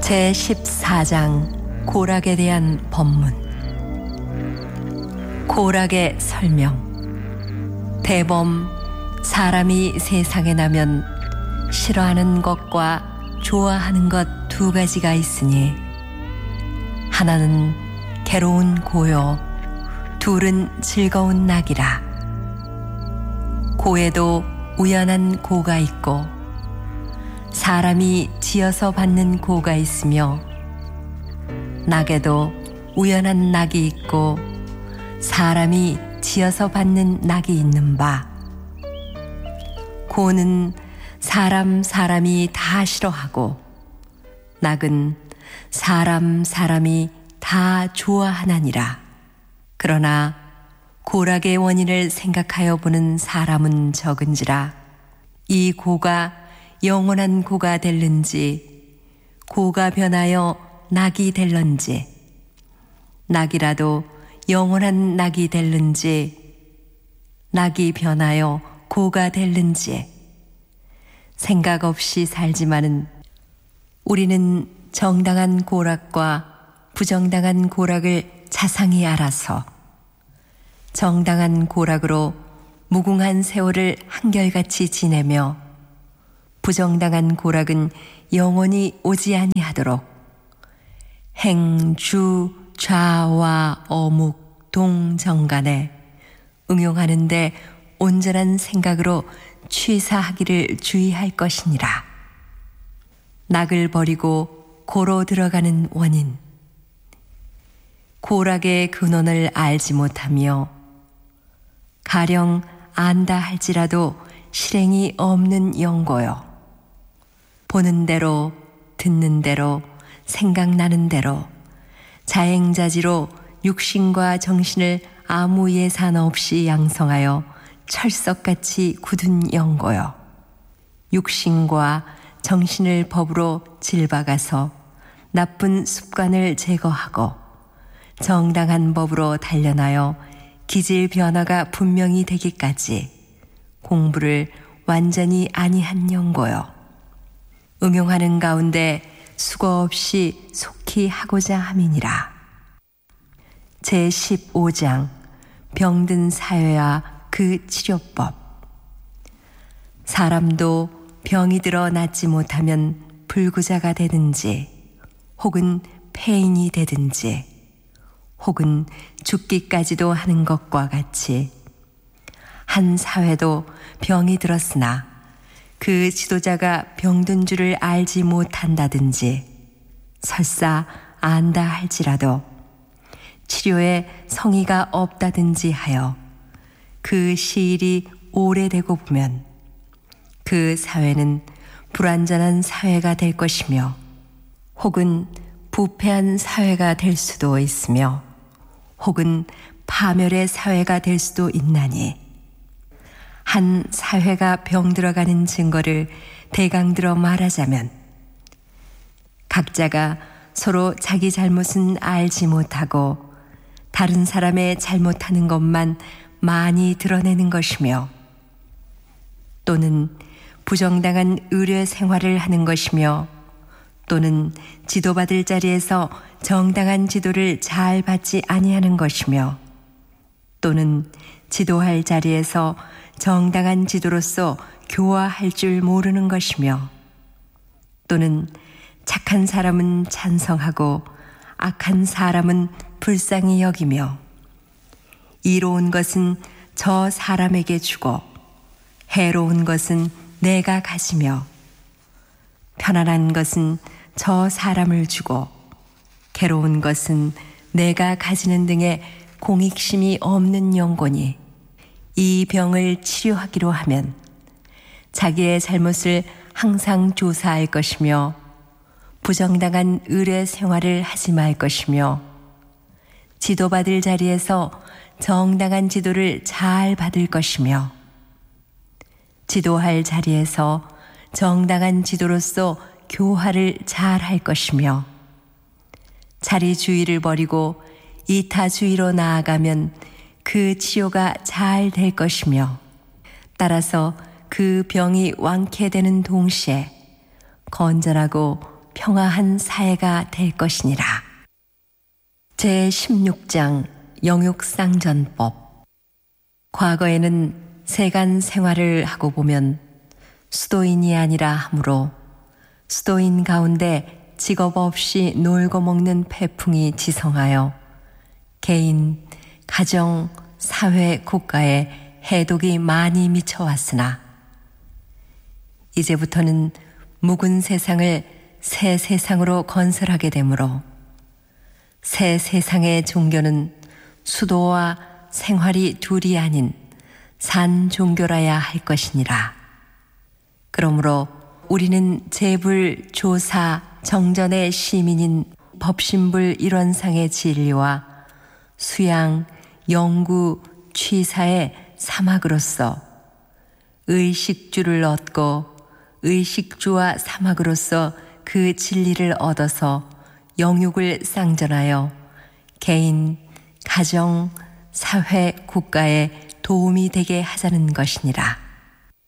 제14장 고락에 대한 법문. 고락의 설명. 대범, 사람이 세상에 나면 싫어하는 것과 좋아하는 것 두 가지가 있으니 하나는 괴로운 고요, 둘은 즐거운 낙이라. 고에도 우연한 고가 있고 사람이 지어서 받는 고가 있으며 낙에도 우연한 낙이 있고 사람이 지어서 받는 낙이 있는 바. 고는 사람이 다 싫어하고 낙은 사람이 다 좋아하나니라. 그러나 고락의 원인을 생각하여 보는 사람은 적은지라. 이 고가 영원한 고가 될는지 고가 변하여 낙이 될런지 낙이라도 영원한 낙이 될는지 낙이 변하여 고가 될는지 생각 없이 살지만은 우리는 정당한 고락과 부정당한 고락을 자상히 알아서 정당한 고락으로 무궁한 세월을 한결같이 지내며 부정당한 고락은 영원히 오지 아니하도록 행주 좌와 어묵 동정간에 응용하는데 온전한 생각으로 취사하기를 주의할 것이니라. 낙을 버리고 고로 들어가는 원인. 고락의 근원을 알지 못하며 가령 안다 할지라도 실행이 없는 영고요. 보는 대로 듣는 대로 생각나는 대로 자행자지로 육신과 정신을 아무 예산 없이 양성하여 철석같이 굳은 영고요. 육신과 정신을 법으로 질박아서 나쁜 습관을 제거하고 정당한 법으로 단련하여 기질 변화가 분명히 되기까지 공부를 완전히 아니한 영고요. 응용하는 가운데 수고 없이 속히 하고자 함이니라. 제15장 병든 사회와 그 치료법. 사람도 병이 들어 낫지 못하면 불구자가 되든지 혹은 폐인이 되든지 혹은 죽기까지도 하는 것과 같이 한 사회도 병이 들었으나 그 지도자가 병든 줄을 알지 못한다든지 설사 안다 할지라도 치료에 성의가 없다든지 하여 그 시일이 오래되고 보면 그 사회는 불완전한 사회가 될 것이며 혹은 부패한 사회가 될 수도 있으며 혹은 파멸의 사회가 될 수도 있나니 한 사회가 병들어가는 증거를 대강들어 말하자면 각자가 서로 자기 잘못은 알지 못하고 다른 사람의 잘못하는 것만 많이 드러내는 것이며 또는 부정당한 의뢰 생활을 하는 것이며 또는 지도받을 자리에서 정당한 지도를 잘 받지 아니하는 것이며 또는 지도할 자리에서 정당한 지도로서 교화할 줄 모르는 것이며 또는 착한 사람은 찬성하고 악한 사람은 불쌍히 여기며 이로운 것은 저 사람에게 주고 해로운 것은 내가 가지며 편안한 것은 저 사람을 주고 괴로운 것은 내가 가지는 등의 공익심이 없는 영혼이 이 병을 치료하기로 하면 자기의 잘못을 항상 조사할 것이며 부정당한 의뢰 생활을 하지 말 것이며 지도받을 자리에서 정당한 지도를 잘 받을 것이며 지도할 자리에서 정당한 지도로서 교화를 잘 할 것이며 자리주의를 버리고 이타주의로 나아가면 그 치료가 잘 될 것이며 따라서 그 병이 완쾌되는 동시에 건전하고 평화한 사회가 될 것이니라. 제16장 영육상전법. 과거에는 세간 생활을 하고 보면 수도인이 아니라 하므로 수도인 가운데 직업 없이 놀고 먹는 패풍이 지성하여 개인, 가정, 사회, 국가에 해독이 많이 미쳐왔으나 이제부터는 묵은 세상을 새 세상으로 건설하게 되므로 새 세상의 종교는 수도와 생활이 둘이 아닌 산 종교라야 할 것이니라. 그러므로 우리는 재불, 조사, 정전의 시민인 법신불 일원상의 진리와 수양, 영구, 취사의 사막으로서 의식주를 얻고 의식주와 사막으로서 그 진리를 얻어서 영육을 쌍전하여 개인, 가정, 사회, 국가에 도움이 되게 하자는 것이니라.